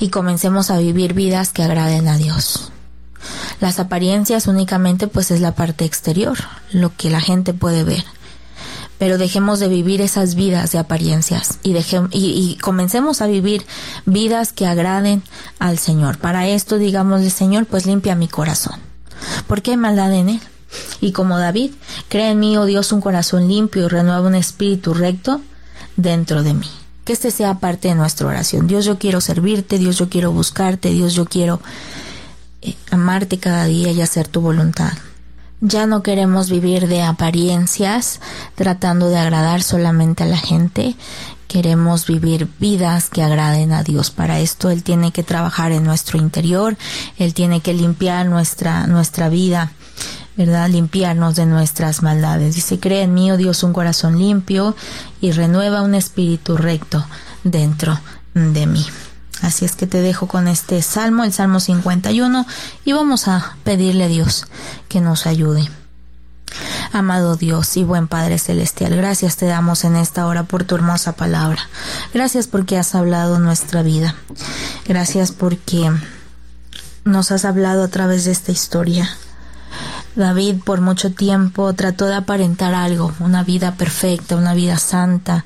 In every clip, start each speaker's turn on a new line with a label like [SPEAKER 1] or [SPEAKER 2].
[SPEAKER 1] y comencemos a vivir vidas que agraden a Dios. Las apariencias únicamente pues es la parte exterior, lo que la gente puede ver. Pero dejemos de vivir esas vidas de apariencias y comencemos a vivir vidas que agraden al Señor. Para esto, digámosle: Señor, pues limpia mi corazón, porque hay maldad en él. Y como David, crea en mí, oh Dios, un corazón limpio y renueva un espíritu recto dentro de mí. Que este sea parte de nuestra oración. Dios, yo quiero servirte. Dios, yo quiero buscarte. Dios, yo quiero amarte cada día y hacer tu voluntad. Ya no queremos vivir de apariencias, tratando de agradar solamente a la gente. Queremos vivir vidas que agraden a Dios. Para esto Él tiene que trabajar en nuestro interior. Él tiene que limpiar nuestra vida, ¿verdad? Limpiarnos de nuestras maldades. Dice: crea en mí, oh Dios, un corazón limpio y renueva un espíritu recto dentro de mí. Así es que te dejo con este salmo, el Salmo 51, y vamos a pedirle a Dios que nos ayude. Amado Dios y buen Padre Celestial, gracias te damos en esta hora por tu hermosa palabra. Gracias porque has hablado nuestra vida. Gracias porque nos has hablado a través de esta historia. David por mucho tiempo trató de aparentar algo, una vida perfecta, una vida santa,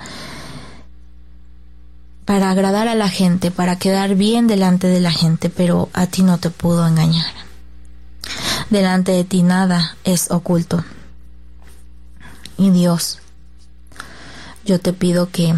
[SPEAKER 1] para agradar a la gente, para quedar bien delante de la gente, pero a ti no te pudo engañar. Delante de ti nada es oculto. Y Dios, yo te pido que,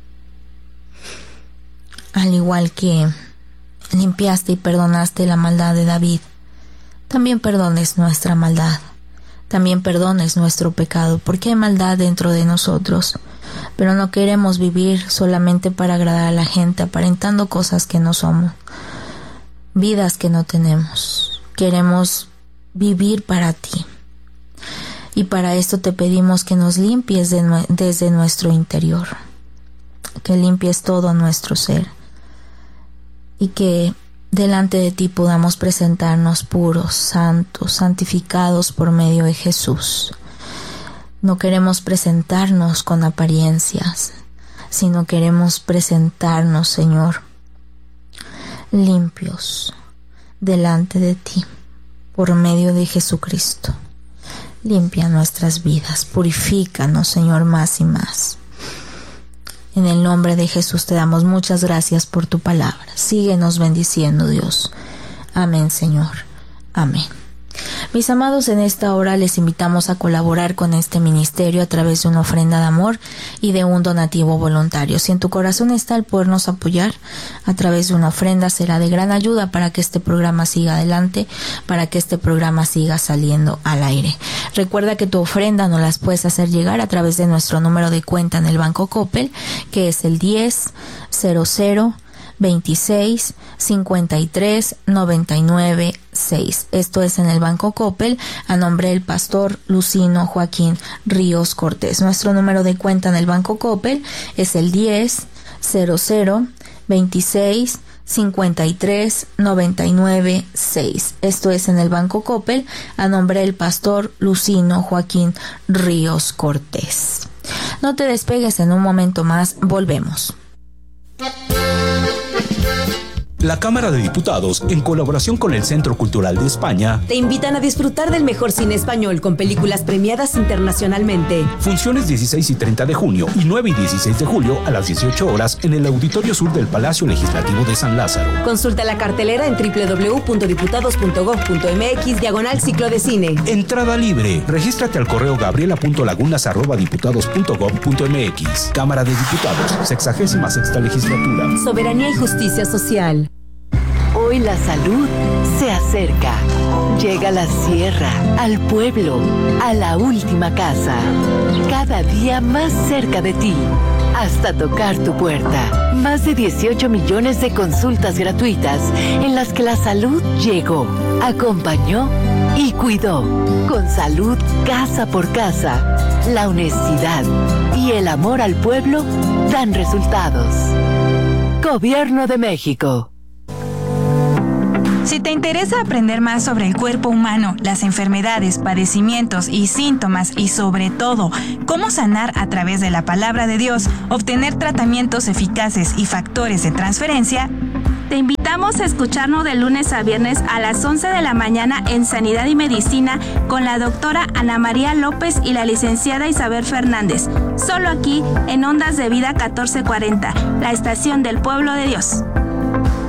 [SPEAKER 1] al igual que limpiaste y perdonaste la maldad de David, también perdones nuestra maldad, también perdones nuestro pecado, porque hay maldad dentro de nosotros. Pero no queremos vivir solamente para agradar a la gente, aparentando cosas que no somos, vidas que no tenemos. Queremos vivir para ti. Y para esto te pedimos que nos limpies desde nuestro interior, que limpies todo nuestro ser y que delante de ti podamos presentarnos puros, santos, santificados por medio de Jesús. No queremos presentarnos con apariencias, sino queremos presentarnos, Señor, limpios delante de ti por medio de Jesucristo. Limpia nuestras vidas, purifícanos, Señor, más y más. En el nombre de Jesús te damos muchas gracias por tu palabra. Síguenos bendiciendo, Dios. Amén, Señor. Amén. Mis amados, en esta hora les invitamos a colaborar con este ministerio a través de una ofrenda de amor y de un donativo voluntario. Si en tu corazón está el podernos apoyar a través de una ofrenda, será de gran ayuda para que este programa siga adelante, para que este programa siga saliendo al aire. Recuerda que tu ofrenda nos las puedes hacer llegar a través de nuestro número de cuenta en el Banco Coppel, que es el 10-00-26-53-99-6. Esto es en el Banco Coppel, a nombre del pastor Lucino Joaquín Ríos Cortés. Nuestro número de cuenta en el Banco Coppel es el 10-00-26-53-99-6. Esto es en el Banco Coppel, a nombre del pastor Lucino Joaquín Ríos Cortés. No te despegues, en un momento más volvemos.
[SPEAKER 2] La Cámara de Diputados, en colaboración con el Centro Cultural de España,
[SPEAKER 3] te invitan a disfrutar del mejor cine español con películas premiadas internacionalmente.
[SPEAKER 2] Funciones 16 y 30 de junio y 9 y 16 de julio a las 18 horas en el Auditorio Sur del Palacio Legislativo de San Lázaro.
[SPEAKER 3] Consulta la cartelera en www.diputados.gov.mx/ciclo de cine.
[SPEAKER 2] Entrada libre. Regístrate al correo gabriela.lagunas@diputados.gov.mx. Cámara de Diputados, 66ª Legislatura.
[SPEAKER 3] Soberanía y justicia social.
[SPEAKER 4] Hoy la salud se acerca. Llega a la sierra, al pueblo, a la última casa. Cada día más cerca de ti, hasta tocar tu puerta. Más de 18 millones de consultas gratuitas en las que la salud llegó, acompañó y cuidó. Con salud casa por casa, la honestidad y el amor al pueblo dan resultados. Gobierno de México.
[SPEAKER 5] Si te interesa aprender más sobre el cuerpo humano, las enfermedades, padecimientos y síntomas y sobre todo cómo sanar a través de la palabra de Dios, obtener tratamientos eficaces y factores de transferencia, te invitamos invitamos a escucharnos de lunes a viernes a las 11 de la mañana en Sanidad y Medicina con la doctora Ana María López y la licenciada Isabel Fernández. Solo aquí en Ondas de Vida 1440, la estación del pueblo de Dios.